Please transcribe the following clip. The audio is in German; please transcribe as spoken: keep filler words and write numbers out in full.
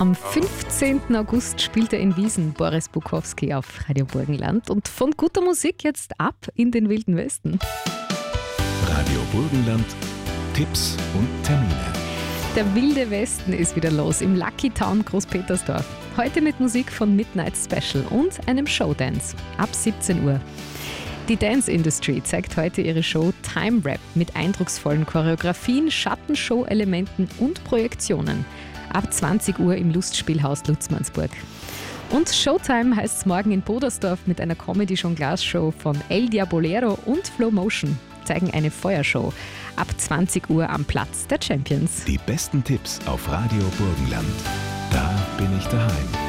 Am fünfzehnten August spielt er in Wiesn Boris Bukowski auf Radio Burgenland. Und von guter Musik jetzt ab in den Wilden Westen. Radio Burgenland, Tipps und Termine. Der Wilde Westen ist wieder los im Lucky Town Großpetersdorf. Heute mit Musik von Midnight Special und einem Showdance ab siebzehn Uhr. Die Dance Industry zeigt heute ihre Show Time Rap mit eindrucksvollen Choreografien, Schattenshow-Elementen und Projektionen. Ab zwanzig Uhr im Lustspielhaus Lutzmannsburg. Und Showtime heißt es morgen in Bodersdorf mit einer Comedy-Jonglage-Show von El Diabolero und Flow Motion. Zeigen eine Feuershow. Ab zwanzig Uhr am Platz der Champions. Die besten Tipps auf Radio Burgenland. Da bin ich daheim.